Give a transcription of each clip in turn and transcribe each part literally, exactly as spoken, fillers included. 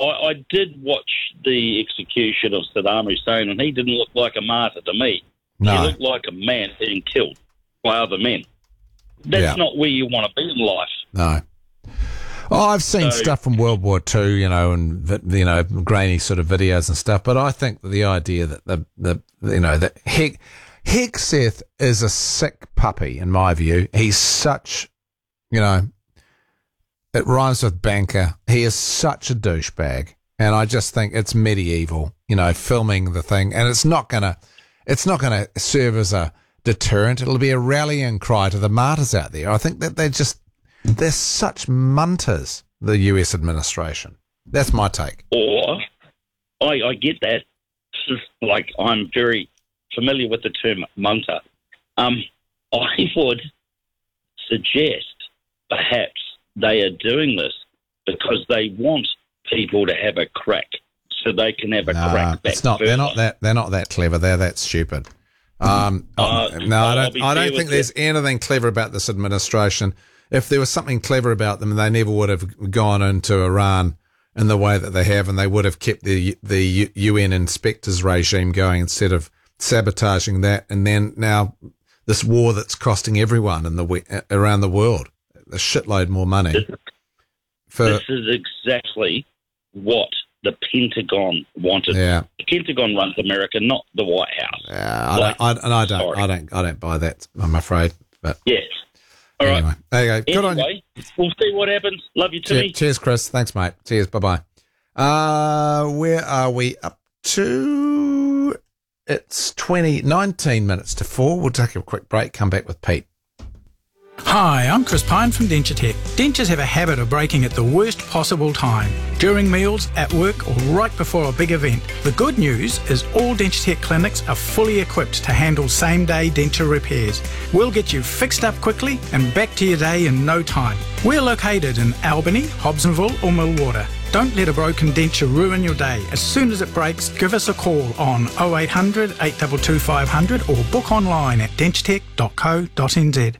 I, I did watch the execution of Saddam Hussein, and he didn't look like a martyr to me. No. He looked like a man being killed by other men. That's Yeah. not where you want to be in life. No. Oh, I've seen So- stuff from World War Two, you know, and vi- you know, grainy sort of videos and stuff. But I think the idea that the the you know that Heck Hegseth is a sick puppy in my view. He's such, you know, it rhymes with banker. He is such a douchebag, and I just think it's medieval, you know, filming the thing, and it's not gonna, it's not gonna serve as a deterrent. It'll be a rallying cry to the martyrs out there. I think that they just. They're such munters, the U S administration. That's my take. Or, I, I get that. Like, I'm very familiar with the term munter. Um, I would suggest perhaps they are doing this because they want people to have a crack so they can have a Nah, crack back. it's not. further. They're not that. They're not that clever. They're that stupid. Um, Uh, no, I I'll don't. be I fair don't with think there's anything clever about this administration. If there was something clever about them, they never would have gone into Iran in the way that they have, and they would have kept the the U N inspectors regime going instead of sabotaging that. And then now this war that's costing everyone in the we- around the world a shitload more money. For This is exactly what the Pentagon wanted. yeah, The Pentagon runs America, not the White House. yeah, I Like, don't, I, and I don't, sorry. I don't, I don't buy that. I'm afraid, but Yes. All right. anyway, there you go. Good on you. Anyway, we'll see what happens. Love you, Timmy. Cheers, cheers, Chris. Thanks, mate. Cheers. Bye bye. Uh, where are we up to? It's twenty, nineteen minutes to four. We'll take a quick break. Come back with Pete. Hi, I'm Chris Pine from DentureTech. Dentures have a habit of breaking at the worst possible time, during meals, at work, or right before a big event. The good news is all DentureTech clinics are fully equipped to handle same-day denture repairs. We'll get you fixed up quickly and back to your day in no time. We're located in Albany, Hobsonville, or Millwater. Don't let a broken denture ruin your day. As soon as it breaks, give us a call on oh eight hundred, eight two two, five hundred or book online at denturetech dot co dot n z.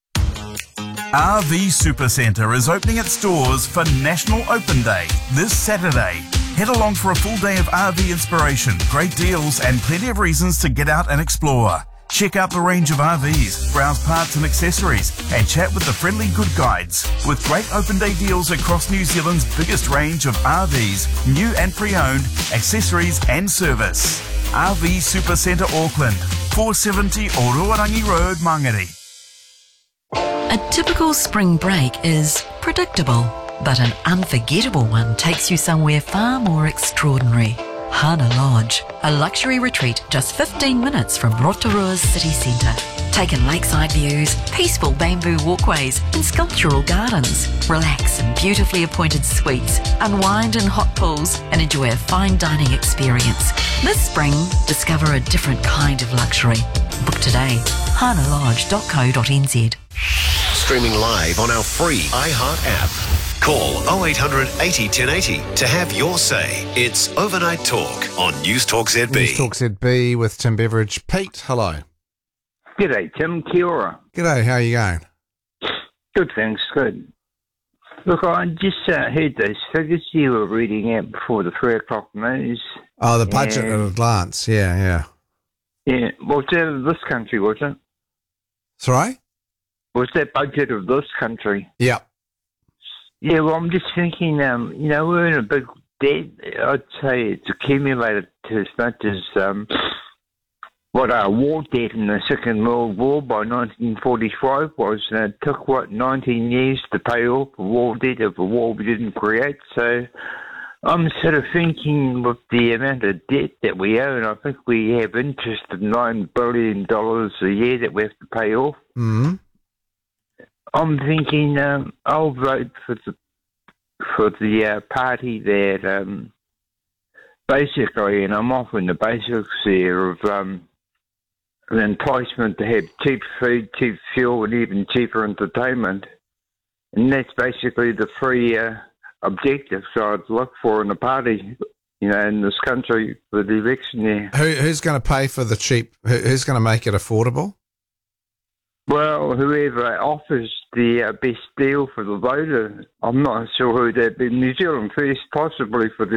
R V Supercentre is opening its doors for National Open Day this Saturday. Head along for a full day of R V inspiration, great deals and plenty of reasons to get out and explore. Check out the range of R Vs, browse parts and accessories and chat with the friendly good guides. With great open day deals across New Zealand's biggest range of R Vs, new and pre-owned, accessories and service. R V Supercentre Auckland, four seventy Ororangi Road, Mangere. A typical spring break is predictable, but an unforgettable one takes you somewhere far more extraordinary. Hana Lodge, a luxury retreat just fifteen minutes from Rotorua's city centre. Take in lakeside views, peaceful bamboo walkways and sculptural gardens. Relax in beautifully appointed suites, unwind in hot pools and enjoy a fine dining experience. This spring, discover a different kind of luxury. Book today, hana lodge dot co dot n z. Streaming live on our free iHeart app. Call oh eight hundred eighty ten eighty to have your say. It's Overnight Talk on News Talk Z B. News Talk Z B with Tim Beveridge. Pete, hello. G'day, Tim. Kia ora. G'day, how are you going? Good, thanks. Good. Look, I just uh, heard those figures you were reading out before the three o'clock news. Oh, the budget Yeah. at a glance. Yeah, yeah. Yeah, was that of this country, was it? Sorry? Was that budget of this country? Yeah. Yeah, well, I'm just thinking, um, you know, we're in a big debt. I'd say it's accumulated to as much as um, what our war debt in the Second World War by nineteen forty-five was. And it took, what, nineteen years to pay off the war debt of a war we didn't create. So I'm sort of thinking with the amount of debt that we owe, and I think we have interest of nine billion dollars a year that we have to pay off. Mm-hmm. I'm thinking um, I'll vote for the for the uh, party that um, basically, and I'm off in the basics here of um, an enticement to have cheap food, cheap fuel, and even cheaper entertainment, and that's basically the three uh, objectives I'd look for in a party, you know, in this country for the election year. Who, who's going to pay for the cheap? Who, who's going to make it affordable? Well, whoever offers the uh, best deal for the voter, I'm not sure who that'd be. New Zealand First, possibly for the